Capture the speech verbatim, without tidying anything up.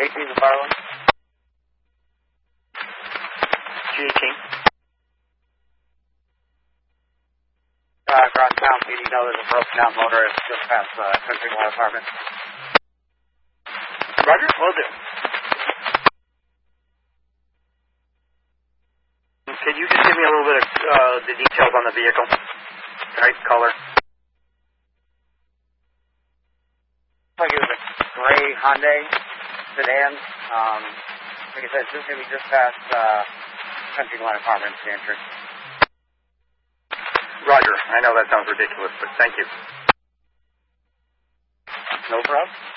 eighteen to fire one. G eighteen. Uh, across town, P D, know there's a broken down motorist just past uh, Country Lawn Apartment. Roger, will do. Can you just give me a little bit of uh, the details on the vehicle? Type, color? Looks like it was a gray Hyundai sedan. Um, like I said, it's just going to be just past uh, Country Lawn Apartment, the entrance. Roger. I know that sounds ridiculous, but thank you. No problem.